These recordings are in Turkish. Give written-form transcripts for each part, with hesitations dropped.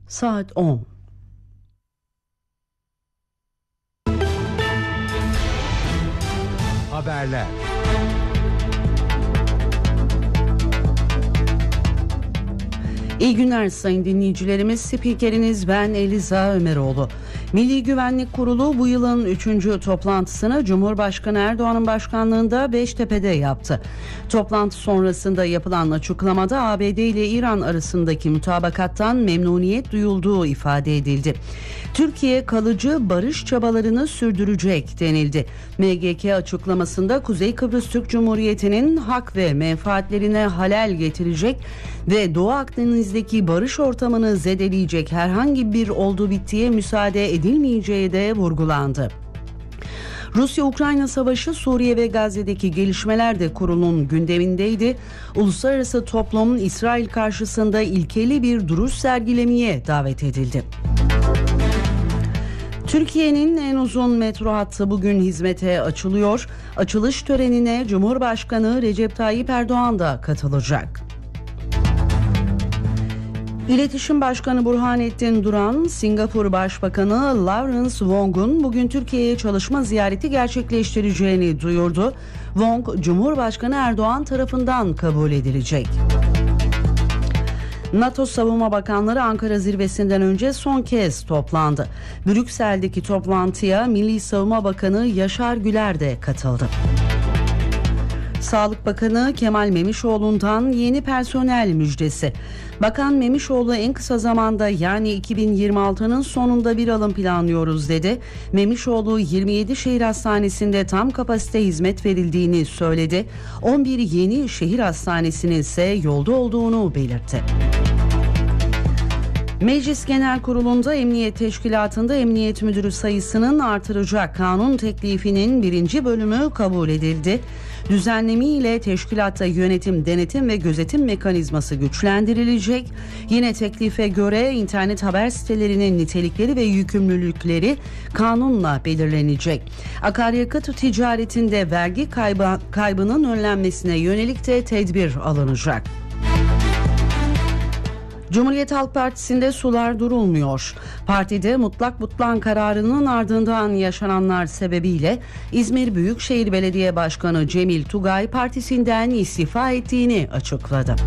Saat 10. Haberler. İyi günler sayın dinleyicilerimiz. Spikeriniz ben Eliza Ömeroğlu. Milli Güvenlik Kurulu bu yılın 3. toplantısını Cumhurbaşkanı Erdoğan'ın başkanlığında Beştepe'de yaptı. Toplantı sonrasında yapılan açıklamada ABD ile İran arasındaki mutabakattan memnuniyet duyulduğu ifade edildi. Türkiye kalıcı barış çabalarını sürdürecek denildi. MGK açıklamasında Kuzey Kıbrıs Türk Cumhuriyeti'nin hak ve menfaatlerine halel getirecek ve Doğu Akdeniz'deki barış ortamını zedeleyecek herhangi bir oldu bittiye müsaade edilmeyeceği de vurgulandı. Rusya-Ukrayna savaşı, Suriye ve Gazze'deki gelişmeler de kurulun gündemindeydi. Uluslararası toplum İsrail karşısında ilkeli bir duruş sergilemeye davet edildi. Türkiye'nin en uzun metro hattı bugün hizmete açılıyor. Açılış törenine Cumhurbaşkanı Recep Tayyip Erdoğan da katılacak. İletişim Başkanı Burhanettin Duran, Singapur Başbakanı Lawrence Wong'un bugün Türkiye'ye çalışma ziyareti gerçekleştireceğini duyurdu. Wong, Cumhurbaşkanı Erdoğan tarafından kabul edilecek. NATO Savunma Bakanları Ankara zirvesinden önce son kez toplandı. Brüksel'deki toplantıya Milli Savunma Bakanı Yaşar Güler de katıldı. Sağlık Bakanı Kemal Memişoğlu'ndan yeni personel müjdesi. Bakan Memişoğlu en kısa zamanda yani 2026'nın sonunda bir alım planlıyoruz dedi. Memişoğlu 27 şehir hastanesinde tam kapasite hizmet verildiğini söyledi. 11 yeni şehir hastanesinin ise yolda olduğunu belirtti. Meclis Genel Kurulu'nda Emniyet Teşkilatı'nda emniyet müdürü sayısının artıracak kanun teklifinin 1. bölümü kabul edildi. Düzenleme ile teşkilatta yönetim, denetim ve gözetim mekanizması güçlendirilecek. Yine teklife göre internet haber sitelerinin nitelikleri ve yükümlülükleri kanunla belirlenecek. Akaryakıt ticaretinde vergi kaybının önlenmesine yönelik de tedbir alınacak. Cumhuriyet Halk Partisi'nde sular durulmuyor. Partide mutlak butlan kararının ardından yaşananlar sebebiyle İzmir Büyükşehir Belediye Başkanı Cemil Tugay partisinden istifa ettiğini açıkladı.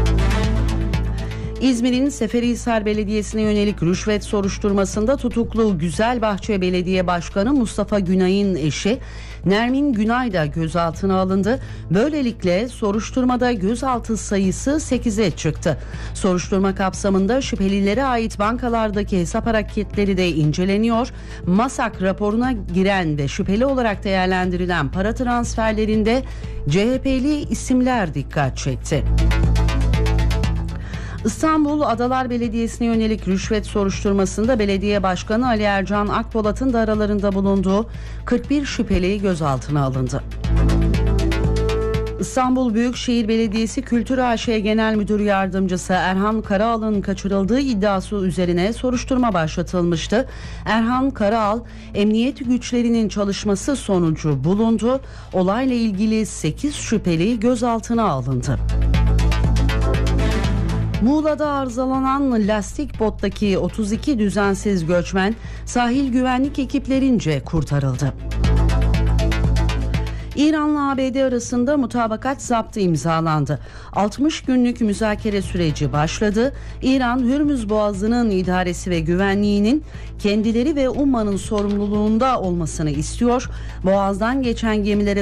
İzmir'in Seferihisar Belediyesi'ne yönelik rüşvet soruşturmasında tutuklu Güzelbahçe Belediye Başkanı Mustafa Günay'ın eşi Nermin Günay da gözaltına alındı. Böylelikle soruşturmada gözaltı sayısı 8'e çıktı. Soruşturma kapsamında şüphelilere ait bankalardaki hesap hareketleri de inceleniyor. MASAK raporuna giren ve şüpheli olarak değerlendirilen para transferlerinde CHP'li isimler dikkat çekti. İstanbul Adalar Belediyesi'ne yönelik rüşvet soruşturmasında belediye başkanı Ali Ercan Akpolat'ın da aralarında bulunduğu 41 şüpheli gözaltına alındı. İstanbul Büyükşehir Belediyesi Kültür AŞ Genel Müdür Yardımcısı Erhan Karaal'ın kaçırıldığı iddiası üzerine soruşturma başlatılmıştı. Erhan Karaal, emniyet güçlerinin çalışması sonucu bulundu. Olayla ilgili 8 şüpheli gözaltına alındı. Muğla'da arızalanan lastik bottaki 32 düzensiz göçmen sahil güvenlik ekiplerince kurtarıldı. İran'la ABD arasında mutabakat zaptı imzalandı. 60 günlük müzakere süreci başladı. İran, Hürmüz Boğazı'nın idaresi ve güvenliğinin kendileri ve ummanın sorumluluğunda olmasını istiyor. Boğaz'dan geçen gemilere